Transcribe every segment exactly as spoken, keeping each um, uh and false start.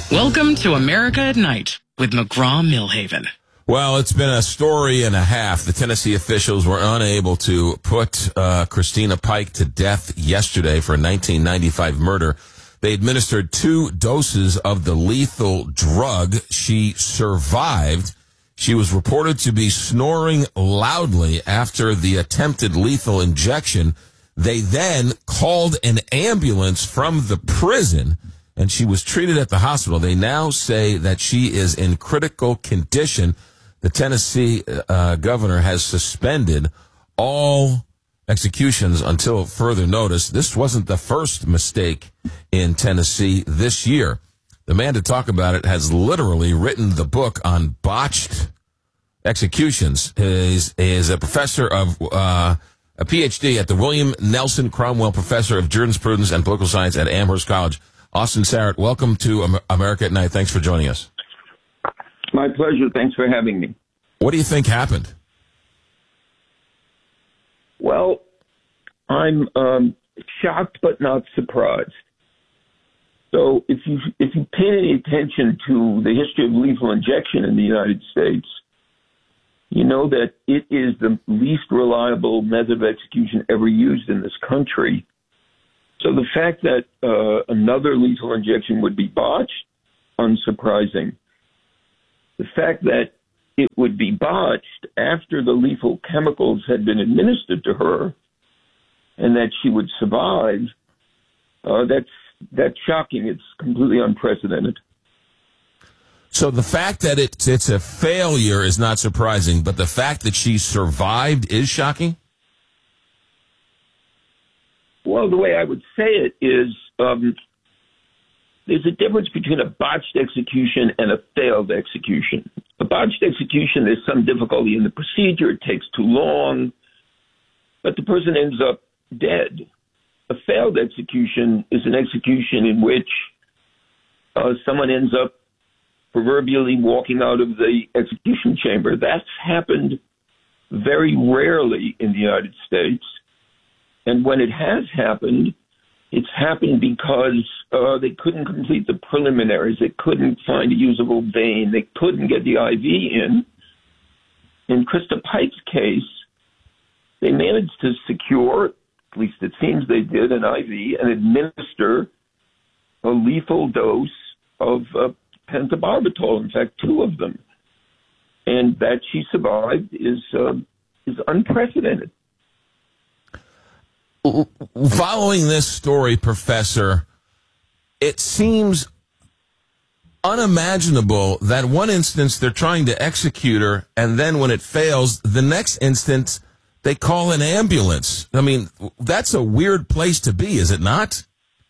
Welcome to America at Night with McGraw-Milhaven. Well, it's been a story and a half. The Tennessee officials were unable to put uh, Christina Pike to death yesterday for a nineteen ninety-five murder. They administered two doses of the lethal drug. She survived. She was reported to be snoring loudly after the attempted lethal injection. They then called an ambulance from the prison, and she was treated at the hospital. They now say that she is in critical condition. The Tennessee uh, governor has suspended all executions until further notice. This wasn't the first mistake in Tennessee this year. The man to talk about it has literally written the book on botched executions. Is is a professor of uh, a P H D at the William Nelson Cromwell Professor of Jurisprudence and Political Science at Amherst College. Austin Sarrett, welcome to Amer- America at Night. Thanks for joining us. My pleasure. Thanks for having me. What do you think happened? Well, I'm um, shocked but not surprised. So if you if you pay any attention to the history of lethal injection in the United States, you know that it is the least reliable method of execution ever used in this country. So the fact that uh, another lethal injection would be botched, unsurprising. The fact that it would be botched after the lethal chemicals had been administered to her and that she would survive, uh, that's, that's shocking. It's completely unprecedented. So the fact that it's, it's a failure is not surprising, but the fact that she survived is shocking? Well, the way I would say it is um, there's a difference between a botched execution and a failed execution. A botched execution, there's some difficulty in the procedure. It takes too long, but the person ends up dead. A failed execution is an execution in which uh, someone ends up proverbially walking out of the execution chamber. That's happened very rarely in the United States. And when it has happened, it's happened because uh, they couldn't complete the preliminaries. They couldn't find a usable vein. They couldn't get the I V in. In Krista Pike's case, they managed to secure, at least it seems they did, an I V and administer a lethal dose of uh, pentobarbital, in fact, two of them. And that she survived is uh, is unprecedented. Following this story, Professor, it seems unimaginable that one instance they're trying to execute her, and then when it fails, the next instance they call an ambulance. I mean, that's a weird place to be, is it not?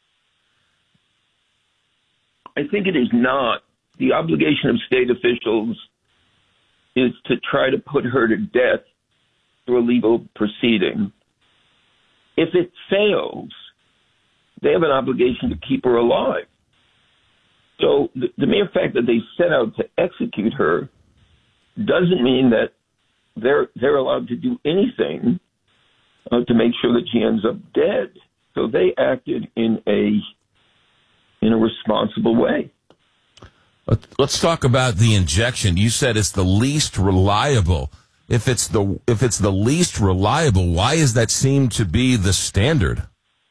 I think it is not. The obligation of state officials is to try to put her to death through a legal proceeding. If it fails, they have an obligation to keep her alive. So the, the mere fact that they set out to execute her doesn't mean that they're they're allowed to do anything uh, to make sure that she ends up dead. So they acted in a in a responsible way. Let's talk about the injection. You said it's the least reliable. If it's the if it's the least reliable, why does that seem to be the standard?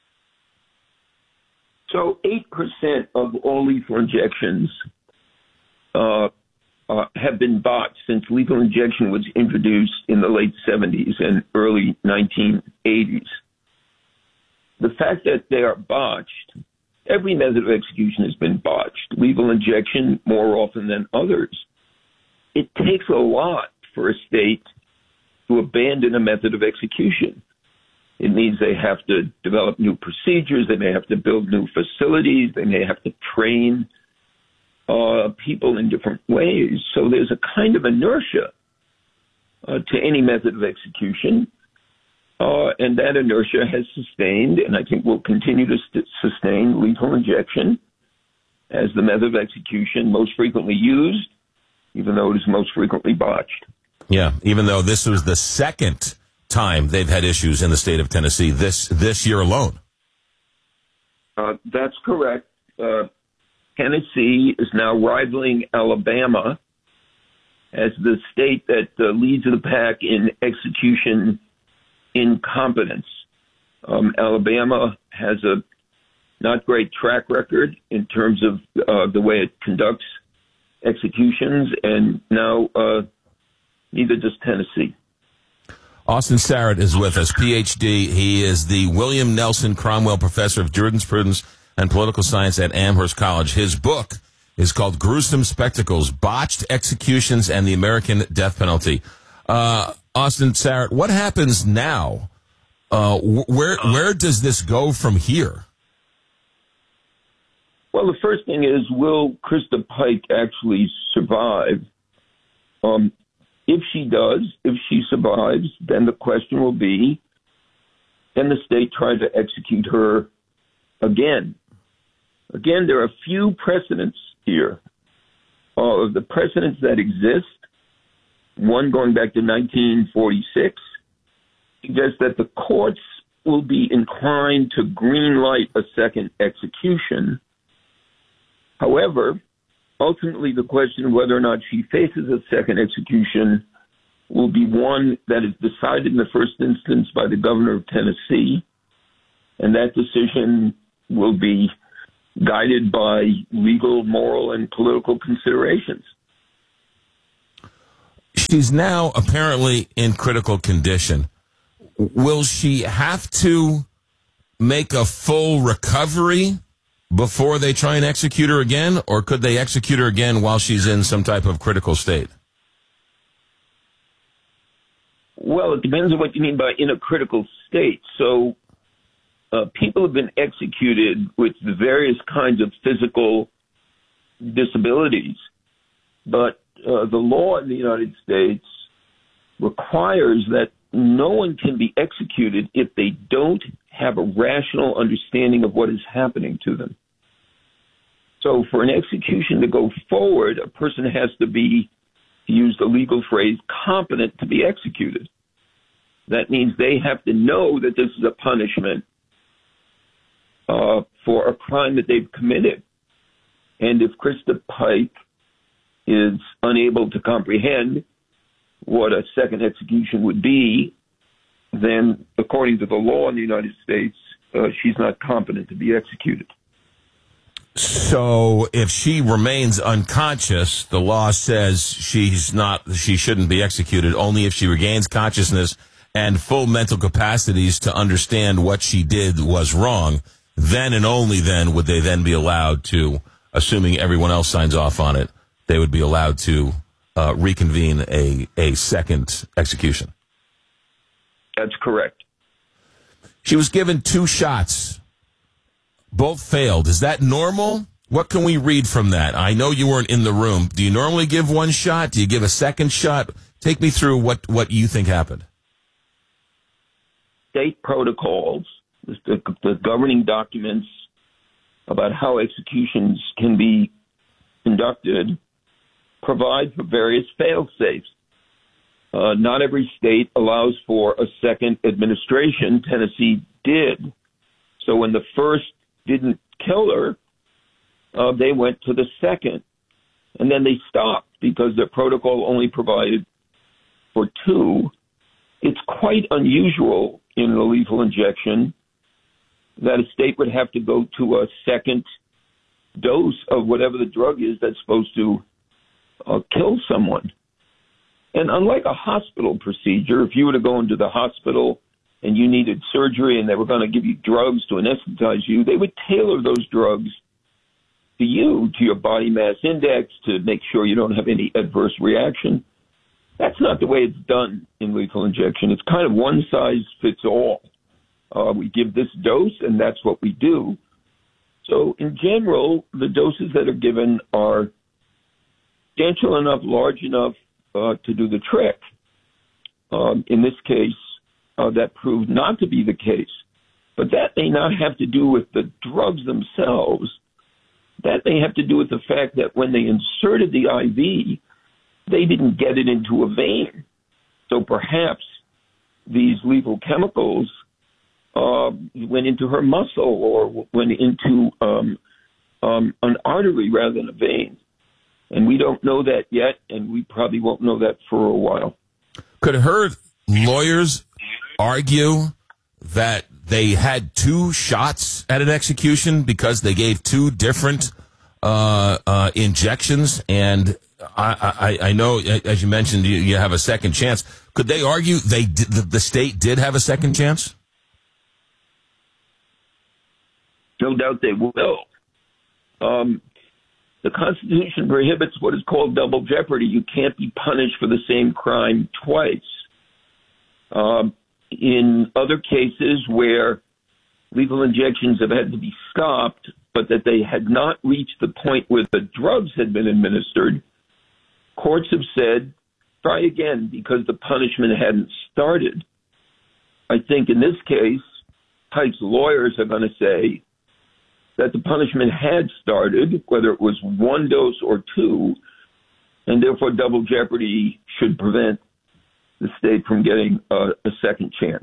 So eight percent of all lethal injections uh, uh, have been botched since lethal injection was introduced in the late seventies and early nineteen eighties. The fact that they are botched, every method of execution has been botched. Lethal injection more often than others. It takes a lot for a state to abandon a method of execution. It means they have to develop new procedures, they may have to build new facilities, they may have to train uh, people in different ways. So there's a kind of inertia uh, to any method of execution, uh, and that inertia has sustained, and I think will continue to st- sustain lethal injection as the method of execution most frequently used, even though it is most frequently botched. Yeah, even though this was the second time they've had issues in the state of Tennessee this this year alone. Uh, that's correct. Uh, Tennessee is now rivaling Alabama as the state that uh, leads the pack in execution incompetence. Um, Alabama has a not great track record in terms of uh, the way it conducts executions, and now uh, neither does Tennessee. Austin Sarat is with us, P H D. He is the William Nelson Cromwell Professor of Jurisprudence and Political Science at Amherst College. His book is called Gruesome Spectacles, Botched Executions and the American Death Penalty. Uh, Austin Sarat, what happens now? Uh, where where does this go from here? Well, the first thing is, will Krista Pike actually survive? Um, if she does, if she survives, then the question will be, can the state try to execute her again? Again, there are a few precedents here. Uh, the precedents that exist, one going back to nineteen forty-six, suggests that the courts will be inclined to greenlight a second execution. However, ultimately the question of whether or not she faces a second execution will be one that is decided in the first instance by the governor of Tennessee, and that decision will be guided by legal, moral, and political considerations. She's now apparently in critical condition. Will she have to make a full recovery before they try and execute her again, or could they execute her again while she's in some type of critical state? Well, it depends on what you mean by in a critical state. So uh, people have been executed with the various kinds of physical disabilities, but uh, the law in the United States requires that no one can be executed if they don't have a rational understanding of what is happening to them. So for an execution to go forward, a person has to be, to use the legal phrase, competent to be executed. That means they have to know that this is a punishment uh, for a crime that they've committed. And if Krista Pike is unable to comprehend what a second execution would be, then according to the law in the United States, uh, she's not competent to be executed. So if she remains unconscious, the law says she's not, she shouldn't be executed. Only if she regains consciousness and full mental capacities to understand what she did was wrong, then and only then would they then be allowed to, assuming everyone else signs off on it, they would be allowed to uh, reconvene a, a second execution. That's correct. She was given two shots. Both failed. Is that normal? What can we read from that? I know you weren't in the room. Do you normally give one shot? Do you give a second shot? Take me through what, what you think happened. State protocols, the, the governing documents about how executions can be conducted, provide for various fail-safes. Uh, not every state allows for a second administration. Tennessee did. So when the first didn't kill her, uh, they went to the second. And then they stopped because their protocol only provided for two. It's quite unusual in a lethal injection that a state would have to go to a second dose of whatever the drug is that's supposed to uh, kill someone. And unlike a hospital procedure, if you were to go into the hospital and you needed surgery and they were going to give you drugs to anesthetize you, they would tailor those drugs to you, to your body mass index, to make sure you don't have any adverse reaction. That's not the way it's done in lethal injection. It's kind of one size fits all. Uh, we give this dose, and that's what we do. So in general, the doses that are given are substantial enough, large enough uh, to do the trick. Um, in this case, uh, that proved not to be the case. But that may not have to do with the drugs themselves. That may have to do with the fact that when they inserted the I V, they didn't get it into a vein. So perhaps these lethal chemicals uh, went into her muscle or went into um, um, an artery rather than a vein. And we don't know that yet, and we probably won't know that for a while. Could her lawyers argue that they had two shots at an execution because they gave two different uh, uh, injections? And I, I, I know, as you mentioned, you, you have a second chance. Could they argue they did, the, the state did have a second chance? No doubt they will. Um, the Constitution prohibits what is called double jeopardy. You can't be punished for the same crime twice. Um, in other cases where lethal injections have had to be stopped, but that they had not reached the point where the drugs had been administered, courts have said, try again because the punishment hadn't started. I think in this case, Pike's lawyers are going to say that the punishment had started, whether it was one dose or two, and therefore double jeopardy should prevent the state from getting a, a second chance.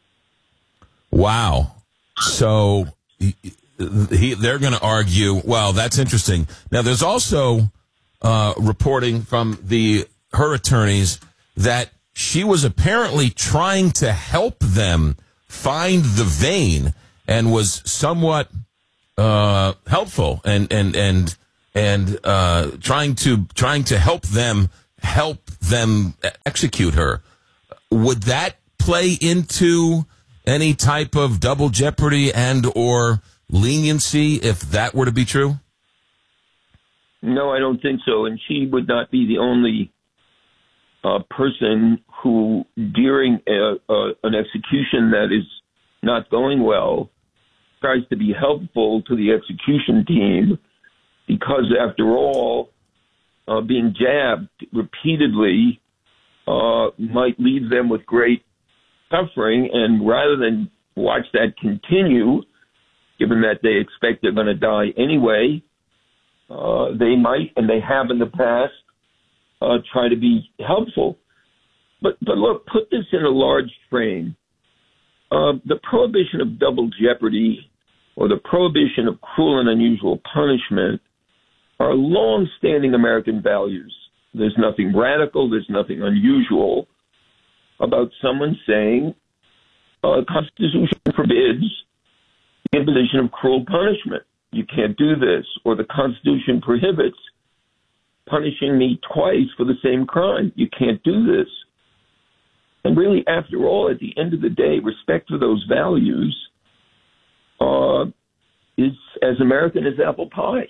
Wow. So he, he, they're going to argue, well, that's interesting. Now, there's also uh, reporting from the her attorneys that she was apparently trying to help them find the vein and was somewhat uh, helpful and and and and uh, trying to trying to help them help them execute her. Would that play into any type of double jeopardy and or leniency if that were to be true? No, I don't think so. And she would not be the only uh, person who, during a, a, an execution that is not going well, tries to be helpful to the execution team because, after all, uh, being jabbed repeatedly uh, might leave them with great suffering. And rather than watch that continue, given that they expect they're going to die anyway, uh, they might, and they have in the past, uh, try to be helpful. But, but look, put this in a large frame. Uh, the prohibition of double jeopardy or the prohibition of cruel and unusual punishment are long-standing American values. There's nothing radical, there's nothing unusual about someone saying uh, the Constitution forbids the imposition of cruel punishment. You can't do this. Or the Constitution prohibits punishing me twice for the same crime. You can't do this. And really, after all, at the end of the day, respect for those values uh, is as American as apple pie.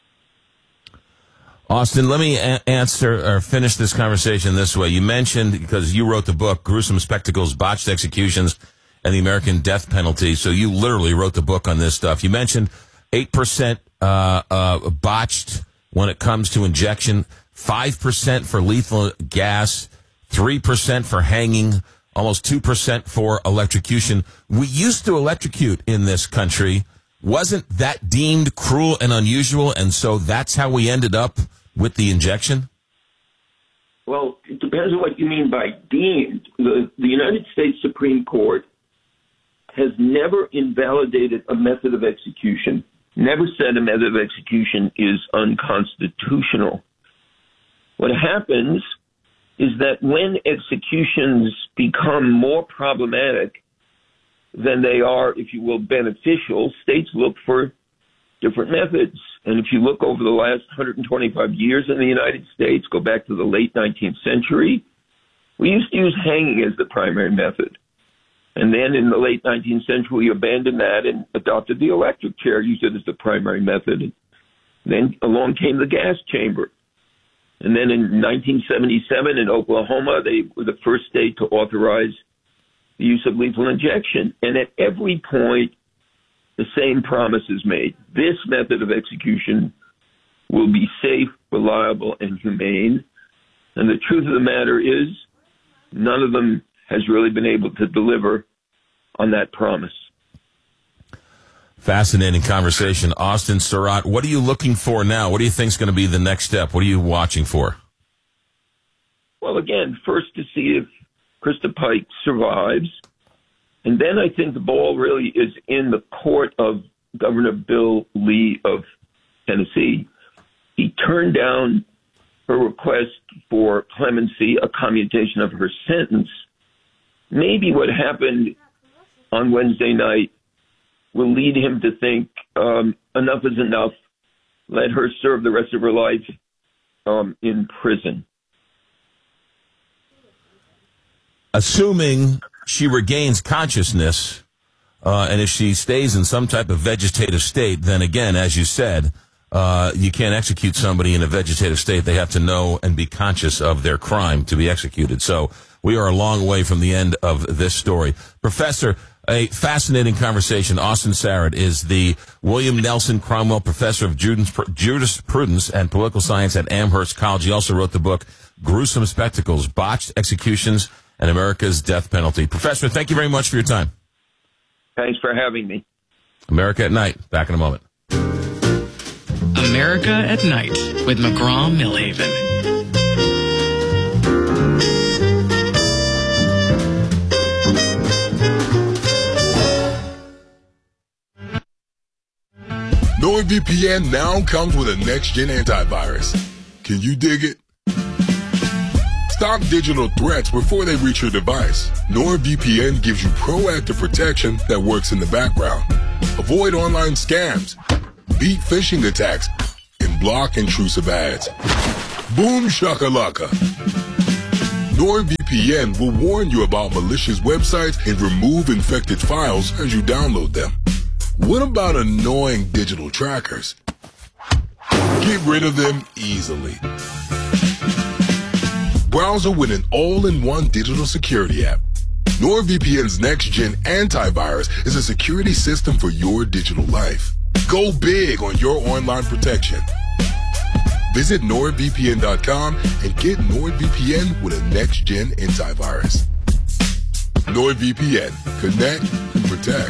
Austin, let me a- answer or finish this conversation this way. You mentioned, because you wrote the book, Gruesome Spectacles, Botched Executions, and the American Death Penalty. So you literally wrote the book on this stuff. You mentioned eight percent uh, uh, botched when it comes to injection, five percent for lethal gas, three percent for hanging, almost two percent for electrocution. We used to electrocute in this country. Wasn't that deemed cruel and unusual, and so that's how we ended up with the injection? Well, it depends on what you mean by deemed. The, the United States Supreme Court has never invalidated a method of execution, never said a method of execution is unconstitutional. What happens is that when executions become more problematic than they are, if you will, beneficial, states look for different methods. And if you look over the last one hundred twenty-five years in the United States, go back to the late nineteenth century, we used to use hanging as the primary method. And then in the late nineteenth century, we abandoned that and adopted the electric chair, used it as the primary method. And then along came the gas chamber. And then in nineteen seventy-seven in Oklahoma, they were the first state to authorize the use of lethal injection. And at every point, the same promise is made. This method of execution will be safe, reliable, and humane. And the truth of the matter is, none of them has really been able to deliver on that promise. Fascinating conversation. Austin Surratt, what are you looking for now? What do you think is going to be the next step? What are you watching for? Well, again, first to see if Krista Pike survives. And then I think the ball really is in the court of Governor Bill Lee of Tennessee. He turned down her request for clemency, a commutation of her sentence. Maybe what happened on Wednesday night will lead him to think um, enough is enough. Let her serve the rest of her life um, in prison. Assuming she regains consciousness, uh, and if she stays in some type of vegetative state, then again, as you said, uh, you can't execute somebody in a vegetative state. They have to know and be conscious of their crime to be executed. So we are a long way from the end of this story. Professor, a fascinating conversation. Austin Sarrett is the William Nelson Cromwell Professor of Jurisprudence and Political Science at Amherst College. He also wrote the book, Gruesome Spectacles, Botched Executions and America's Death Penalty. Professor, thank you very much for your time. Thanks for having me. America at Night. Back in a moment. America at Night with McGraw-Milhaven. NordVPN now comes with a next-gen antivirus. Can you dig it? Stop digital threats before they reach your device. NordVPN gives you proactive protection that works in the background. Avoid online scams, beat phishing attacks, and block intrusive ads. Boom shakalaka. NordVPN will warn you about malicious websites and remove infected files as you download them. What about annoying digital trackers? Get rid of them easily. Browser with an all-in-one digital security app. NordVPN's next-gen antivirus is a security system for your digital life. Go big on your online protection. Visit nord V P N dot com and get NordVPN with a next-gen antivirus. NordVPN. Connect and protect.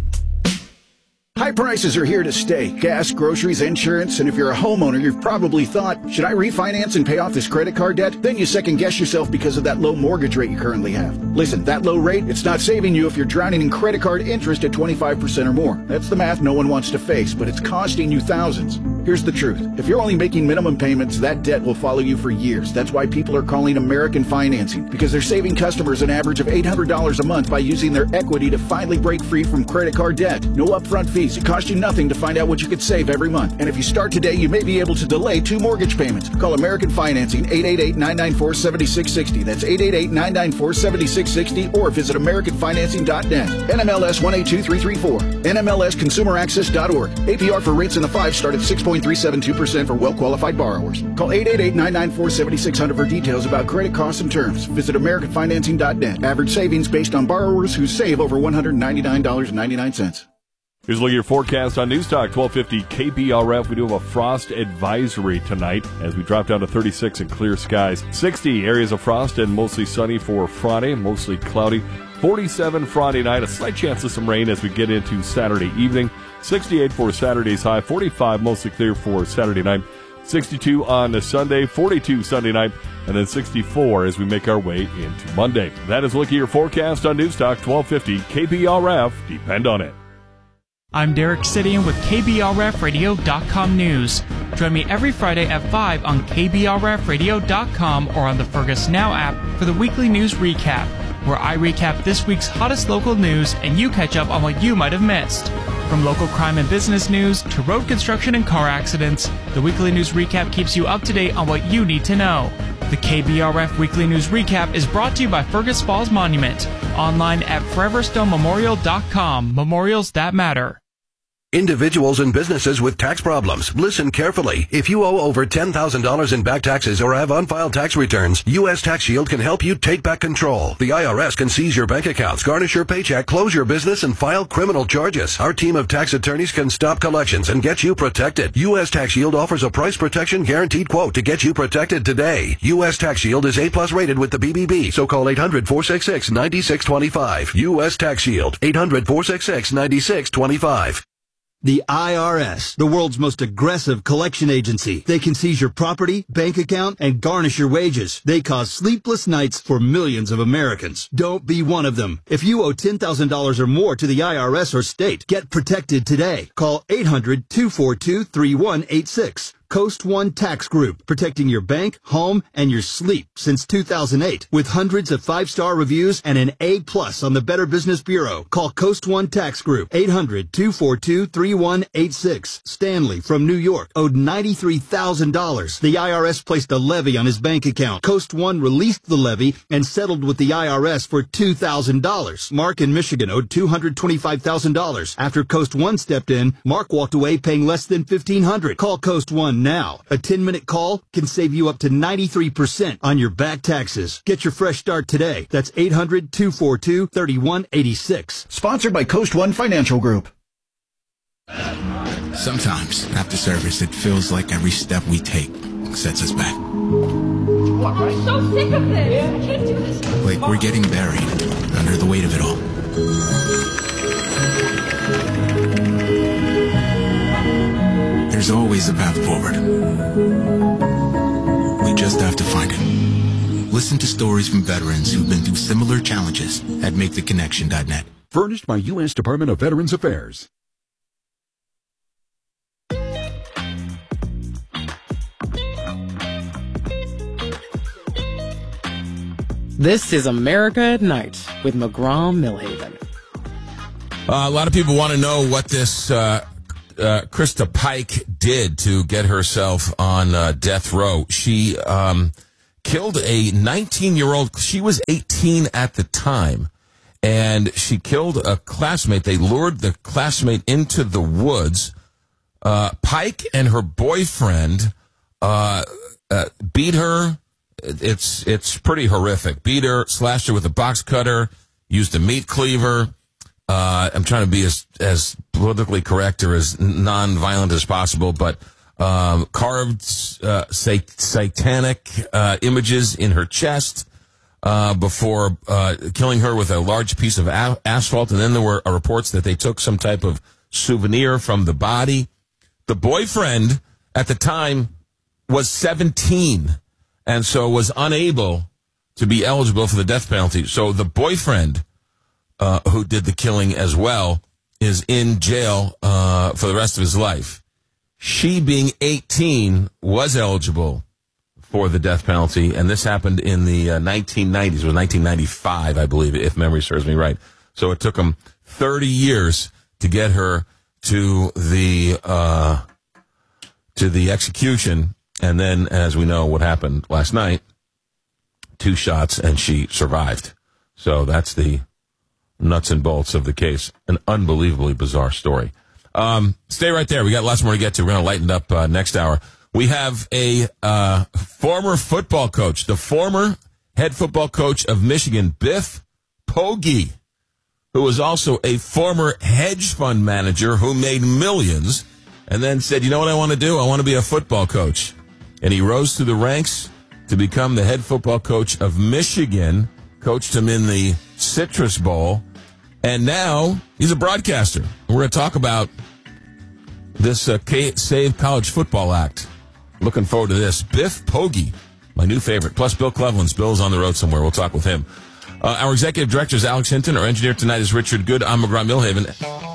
High prices are here to stay. Gas, groceries, insurance, and if you're a homeowner, you've probably thought, should I refinance and pay off this credit card debt? Then you second guess yourself because of that low mortgage rate you currently have. Listen, that low rate, it's not saving you if you're drowning in credit card interest at twenty-five percent or more. That's the math no one wants to face, but it's costing you thousands. Here's the truth. If you're only making minimum payments, that debt will follow you for years. That's why people are calling American Financing, because they're saving customers an average of eight hundred dollars a month by using their equity to finally break free from credit card debt. No upfront fees. It costs you nothing to find out what you could save every month. And if you start today, you may be able to delay two mortgage payments. Call American Financing, eight eight eight, nine nine four, seven six six zero. That's eight eight eight, nine nine four, seven six six zero, or visit American Financing dot net. N M L S one eight two three three four. N M L S Consumer Access dot org. A P R for rates in the five start at six point three seven two percent for well-qualified borrowers. Call eight eight eight, nine nine four, seven six zero zero for details about credit costs and terms. Visit American Financing dot net. Average savings based on borrowers who save over one hundred ninety-nine dollars and ninety-nine cents. Here's a look at your forecast on News Talk twelve fifty K B R F. We do have a frost advisory tonight as we drop down to thirty-six and clear skies. sixty areas of frost and mostly sunny for Friday, mostly cloudy. forty-seven Friday night, a slight chance of some rain as we get into Saturday evening. sixty-eight for Saturday's high, forty-five mostly clear for Saturday night. sixty-two on Sunday, forty-two Sunday night, and then sixty-four as we make our way into Monday. That is a look at your forecast on News Talk twelve fifty K B R F. Depend on it. I'm Derek Sidian with K B R F radio dot com News. Join me every Friday at five on K B R F radio dot com or on the Fergus Now app for the weekly news recap, where I recap this week's hottest local news and you catch up on what you might have missed. From local crime and business news to road construction and car accidents, the weekly news recap keeps you up to date on what you need to know. The K B R F Weekly News Recap is brought to you by Fergus Falls Monument, online at forever stone memorial dot com. Memorials that matter. Individuals and businesses with tax problems, listen carefully. If you owe over ten thousand dollars in back taxes or have unfiled tax returns, U S Tax Shield can help you take back control. The I R S can seize your bank accounts, garnish your paycheck, close your business, and file criminal charges. Our team of tax attorneys can stop collections and get you protected. U S Tax Shield offers a price protection guaranteed quote to get you protected today. U S Tax Shield is A plus rated with the B B B, so call eight hundred, four six six, nine six two five. U S Tax Shield, eight hundred, four six six, nine six two five. The I R S, the world's most aggressive collection agency. They can seize your property, bank account, and garnish your wages. They cause sleepless nights for millions of Americans. Don't be one of them. If you owe ten thousand dollars or more to the I R S or state, get protected today. Call eight hundred, two four two, three one eight six. Coast One Tax Group, protecting your bank, home, and your sleep since two thousand eight. With hundreds of five-star reviews and an A plus on the Better Business Bureau. Call Coast One Tax Group, eight hundred, two four two, three one eight six. Stanley from New York owed ninety-three thousand dollars. The I R S placed a levy on his bank account. Coast One released the levy and settled with the I R S for two thousand dollars. Mark in Michigan owed two hundred twenty-five thousand dollars. After Coast One stepped in, Mark walked away paying less than fifteen hundred dollars. Call Coast One now. A ten-minute call can save you up to ninety-three percent on your back taxes. Get your fresh start today. That's eight hundred, two four two, three one eight six. Sponsored by Coast One Financial Group. Sometimes, after service, it feels like every step we take sets us back. I'm so sick of this. I can't do this. Like we're getting buried under the weight of it all. There's always a path forward. We just have to find it. Listen to stories from veterans who've been through similar challenges at make the connection dot net. Furnished by U S Department of Veterans Affairs. This is America at Night with McGraw-Millhaven. Uh, a lot of people want to know what this uh, uh, Krista Pike did to get herself on uh, death row. She um, killed a nineteen-year-old. She was eighteen at the time, and she killed a classmate. They lured the classmate into the woods. Uh, Pike and her boyfriend uh, uh, beat her. It's it's pretty horrific. Beat her, slashed her with a box cutter, used a meat cleaver. Uh, I'm trying to be as as politically correct or as non-violent as possible, but um, carved uh, sat- satanic uh, images in her chest uh, before uh, killing her with a large piece of a- asphalt. And then there were uh, reports that they took some type of souvenir from the body. The boyfriend at the time was seventeen. And so was unable to be eligible for the death penalty. So the boyfriend, uh, who did the killing as well, is in jail, uh, for the rest of his life. She, being eighteen, was eligible for the death penalty. And this happened in the uh, nineteen nineties. It was nineteen ninety-five, I believe, if memory serves me right. So it took him thirty years to get her to the, uh, to the execution. And then, as we know, what happened last night, two shots, and she survived. So that's the nuts and bolts of the case. An unbelievably bizarre story. Um, stay right there. We got lots more to get to. We're going to lighten it up uh, next hour. We have a uh, former football coach, the former head football coach of Michigan, Biff Poggi, who was also a former hedge fund manager who made millions and then said, you know what I want to do? I want to be a football coach. And he rose through the ranks to become the head football coach of Michigan, coached him in the Citrus Bowl, and now he's a broadcaster. And we're going to talk about this uh, K- Save College Football Act. Looking forward to this. Biff Poggi, my new favorite, plus Bill Cleveland's. Bill's on the road somewhere. We'll talk with him. Uh, our executive director is Alex Hinton. Our engineer tonight is Richard Good. I'm McGraw-Millhaven.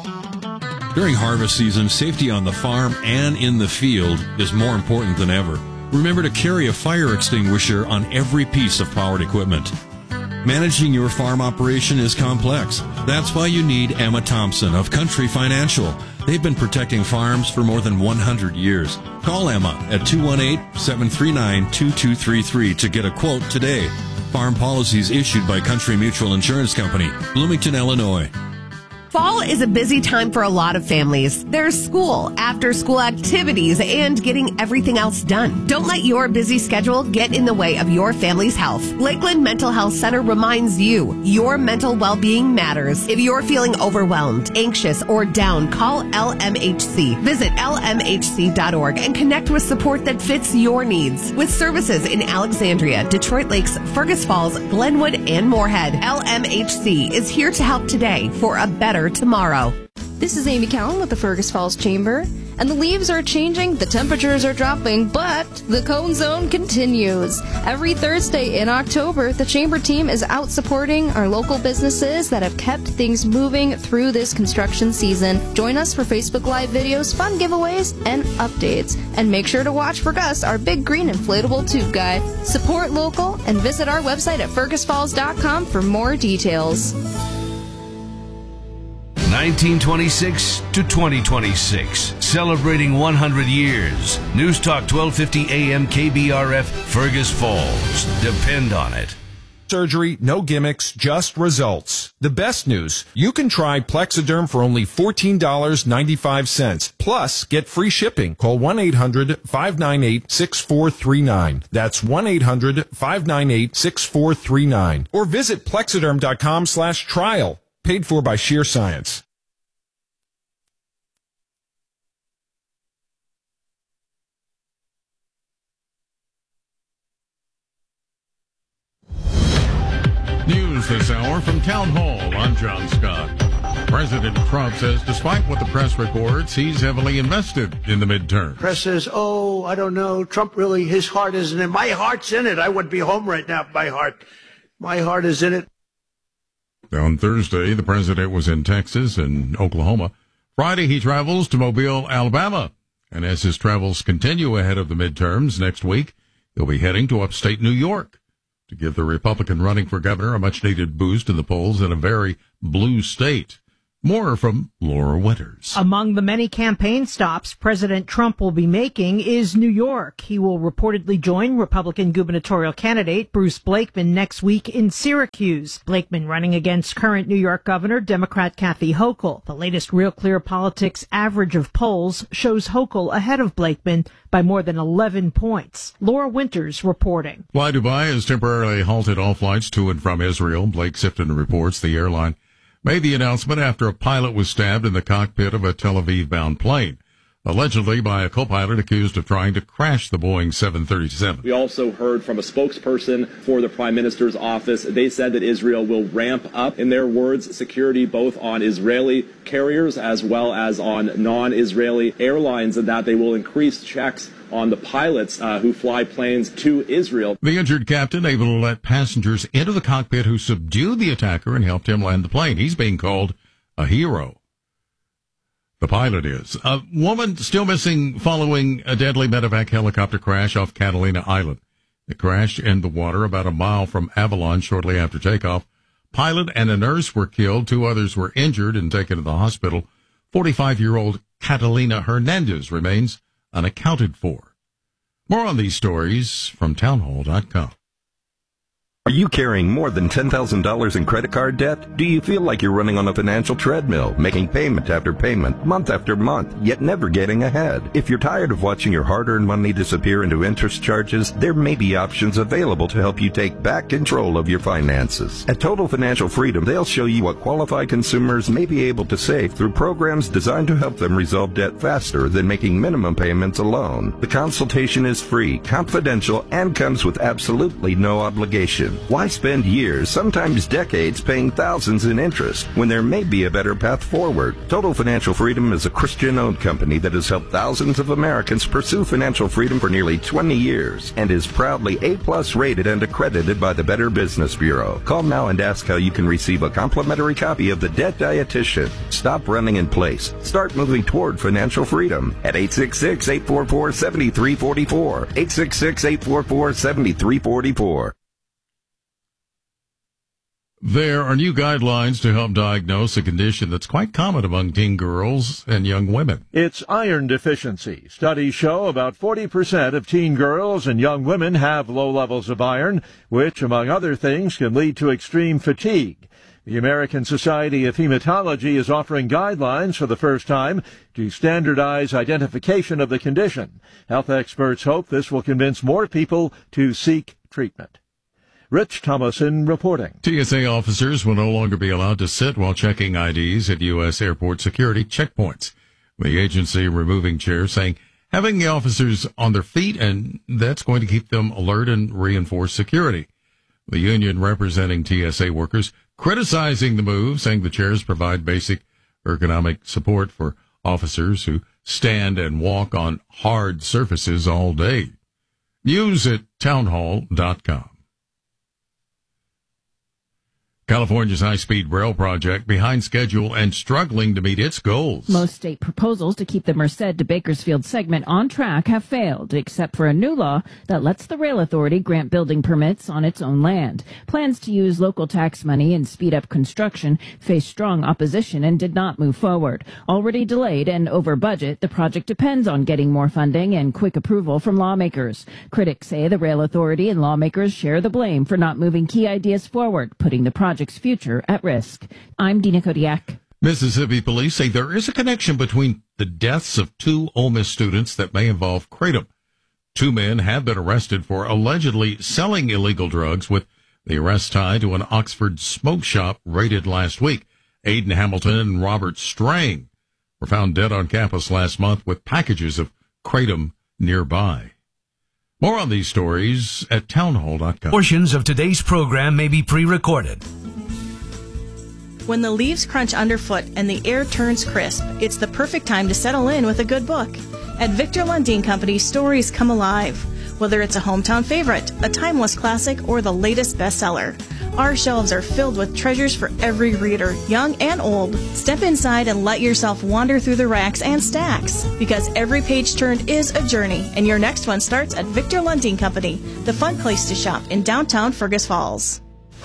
During harvest season, safety on the farm and in the field is more important than ever. Remember to carry a fire extinguisher on every piece of powered equipment. Managing your farm operation is complex. That's why you need Emma Thompson of Country Financial. They've been protecting farms for more than one hundred years. Call Emma at two one eight, seven three nine, two two three three to get a quote today. Farm policies issued by Country Mutual Insurance Company, Bloomington, Illinois. Fall is a busy time for a lot of families. There's school, after-school activities, and getting everything else done. Don't let your busy schedule get in the way of your family's health. Lakeland Mental Health Center reminds you, your mental well-being matters. If you're feeling overwhelmed, anxious, or down, call L M H C. Visit L M H C dot org and connect with support that fits your needs. With services in Alexandria, Detroit Lakes, Fergus Falls, Glenwood, and Moorhead, L M H C is here to help today for a better tomorrow. This is Amy Cowan with the Fergus Falls Chamber. And the leaves are changing, the temperatures are dropping, but the Cone Zone continues. Every Thursday in October, the Chamber team is out supporting our local businesses that have kept things moving through this construction season. Join us for Facebook Live videos, fun giveaways, and updates. And make sure to watch for Gus, our big green inflatable tube guy. Support local and visit our website at fergus falls dot com for more details. nineteen twenty-six to twenty twenty-six, celebrating one hundred years. News Talk twelve fifty A M K B R F, Fergus Falls. Depend on it. Surgery, no gimmicks, just results. The best news, you can try Plexiderm for only fourteen dollars and ninety-five cents. Plus, get free shipping. Call one eight hundred five nine eight six four three nine. That's one eight hundred five nine eight six four three nine. Or visit plexiderm.com slash trial. Paid for by Sheer Science. News this hour from Town Hall. I'm John Scott. President Trump says despite what the press reports, he's heavily invested in the midterm. Press says, oh, I don't know, Trump really, his heart isn't in it. My heart's in it. I would be home right now if my heart, my heart is in it. On Thursday, the president was in Texas and Oklahoma. Friday, he travels to Mobile, Alabama. And as his travels continue ahead of the midterms next week, he'll be heading to upstate New York to give the Republican running for governor a much-needed boost in the polls in a very blue state. More from Laura Winters. Among the many campaign stops President Trump will be making is New York. He will reportedly join Republican gubernatorial candidate Bruce Blakeman next week in Syracuse. Blakeman running against current New York Governor Democrat Kathy Hochul. The latest Real Clear Politics average of polls shows Hochul ahead of Blakeman by more than eleven points. Laura Winters reporting. Fly Dubai has temporarily halted all flights to and from Israel. Blake Sifton reports the airline made the announcement after a pilot was stabbed in the cockpit of a Tel Aviv-bound plane, allegedly by a co-pilot accused of trying to crash the Boeing seven thirty-seven. We also heard from a spokesperson for the Prime Minister's office. They said that Israel will ramp up, in their words, security both on Israeli carriers as well as on non-Israeli airlines, and that they will increase checks on the pilots uh, who fly planes to Israel. The injured captain able to let passengers into the cockpit who subdued the attacker and helped him land the plane. He's being called a hero. The pilot is. A woman still missing following a deadly medevac helicopter crash off Catalina Island. It crashed in the water about a mile from Avalon shortly after takeoff. Pilot and a nurse were killed. Two others were injured and taken to the hospital. forty-five-year-old Catalina Hernandez remains unaccounted for. More on these stories from townhall dot com. Are you carrying more than ten thousand dollars in credit card debt? Do you feel like you're running on a financial treadmill, making payment after payment, month after month, yet never getting ahead? If you're tired of watching your hard-earned money disappear into interest charges, there may be options available to help you take back control of your finances. At Total Financial Freedom, they'll show you what qualified consumers may be able to save through programs designed to help them resolve debt faster than making minimum payments alone. The consultation is free, confidential, and comes with absolutely no obligation. Why spend years, sometimes decades, paying thousands in interest when there may be a better path forward? Total Financial Freedom is a Christian-owned company that has helped thousands of Americans pursue financial freedom for nearly twenty years and is proudly A-plus rated and accredited by the Better Business Bureau. Call now and ask how you can receive a complimentary copy of The Debt Dietitian. Stop running in place. Start moving toward financial freedom at eight six six, eight four four, seven three four four, eight six six, eight four four, seven three four four. There are new guidelines to help diagnose a condition that's quite common among teen girls and young women. It's iron deficiency. Studies show about forty percent of teen girls and young women have low levels of iron, which, among other things, can lead to extreme fatigue. The American Society of Hematology is offering guidelines for the first time to standardize identification of the condition. Health experts hope this will convince more people to seek treatment. Rich Thomason reporting. T S A officers will no longer be allowed to sit while checking I Ds at U S airport security checkpoints. The agency removing chairs, saying having the officers on their feet, and that's going to keep them alert and reinforce security. The union representing T S A workers criticizing the move, saying the chairs provide basic ergonomic support for officers who stand and walk on hard surfaces all day. News at townhall dot com. California's high-speed rail project behind schedule and struggling to meet its goals. Most state proposals to keep the Merced to Bakersfield segment on track have failed, except for a new law that lets the rail authority grant building permits on its own land. Plans to use local tax money and speed up construction faced strong opposition and did not move forward. Already delayed and over budget, the project depends on getting more funding and quick approval from lawmakers. Critics say the rail authority and lawmakers share the blame for not moving key ideas forward, putting the project future at risk. I'm Dina Kodiak. Mississippi police say there is a connection between the deaths of two Ole Miss students that may involve kratom. Two men have been arrested for allegedly selling illegal drugs, with the arrest tied to an Oxford smoke shop raided last week. Aiden Hamilton and Robert Strang were found dead on campus last month with packages of kratom nearby. More on these stories at townhall dot com. Portions of today's program may be pre-recorded. When the leaves crunch underfoot and the air turns crisp, it's the perfect time to settle in with a good book. At Victor Lundin Company, stories come alive. Whether it's a hometown favorite, a timeless classic, or the latest bestseller, our shelves are filled with treasures for every reader, young and old. Step inside and let yourself wander through the racks and stacks, because every page turned is a journey, and your next one starts at Victor Lundin Company, the fun place to shop in downtown Fergus Falls.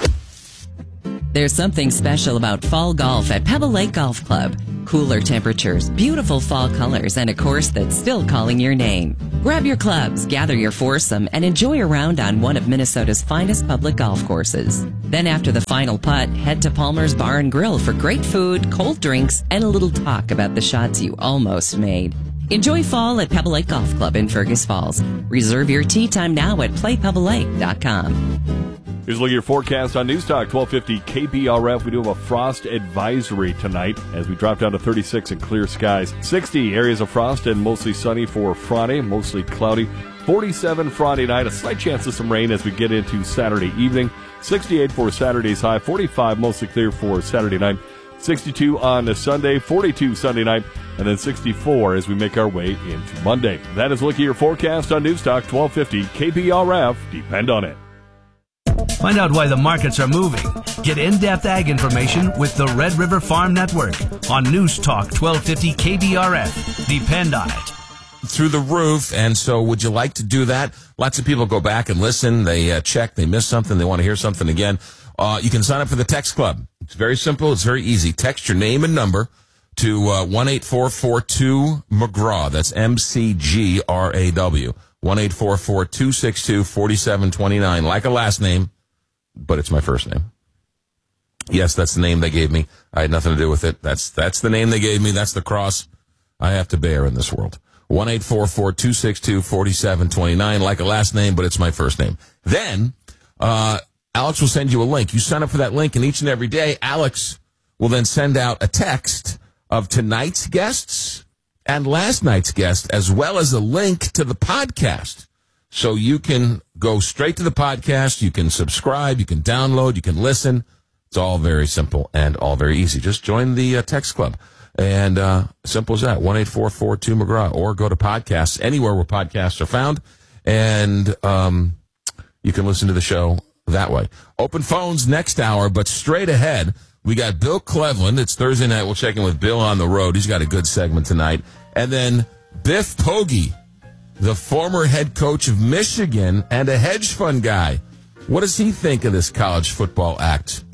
There's something special about fall golf at Pebble Lake Golf Club. Cooler temperatures, beautiful fall colors, and a course that's still calling your name. Grab your clubs, gather your foursome, and enjoy a round on one of Minnesota's finest public golf courses. Then after the final putt, head to Palmer's Bar and Grill for great food, cold drinks, and a little talk about the shots you almost made. Enjoy fall at Pebble Lake Golf Club in Fergus Falls. Reserve your tee time now at play pebble lake dot com. Here's a look at your forecast on News Talk twelve fifty K B R F. We do have a frost advisory tonight as we drop down to thirty-six and clear skies. sixty areas of frost and mostly sunny for Friday, mostly cloudy. forty-seven Friday night, a slight chance of some rain as we get into Saturday evening. sixty-eight for Saturday's high, forty-five mostly clear for Saturday night. sixty-two on Sunday, forty-two Sunday night, and then sixty-four as we make our way into Monday. That is a look at your forecast on News Talk twelve fifty K B R F. Depend on it. Find out why the markets are moving. Get in-depth ag information with the Red River Farm Network on News Talk twelve fifty K B R F. Depend on it. Through the roof, and so would you like to do that? Lots of people go back and listen. They uh, check, they miss something, they want to hear something again. Uh, you can sign up for the text club. It's very simple, it's very easy. Text your name and number to uh, one eight four four two McGraw. That's M C G R A W. one eight four four two six two four seven two nine. Like a last name, but it's my first name. Yes, that's the name they gave me. I had nothing to do with it. That's that's the name they gave me. That's the cross I have to bear in this world. one eight four four two six two four seven two nine. Like a last name, but it's my first name. Then, uh, Alex will send you a link. You sign up for that link, and each and every day, Alex will then send out a text of tonight's guests and last night's guest, as well as a link to the podcast. So you can go straight to the podcast, you can subscribe, you can download, you can listen. It's all very simple and all very easy. Just join the uh, text club. And uh, simple as that, one eight four four two McGraw, or go to podcasts, anywhere where podcasts are found, and um, you can listen to the show that way. Open phones next hour, but straight ahead, we got Bill Cleveland. It's Thursday night. We'll check in with Bill on the road. He's got a good segment tonight. And then Biff Poggi, the former head coach of Michigan and a hedge fund guy. What does he think of this college football act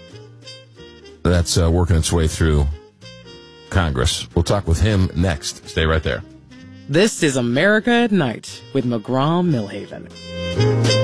that's uh, working its way through Congress? We'll talk with him next. Stay right there. This is America at Night with McGraw Millhaven.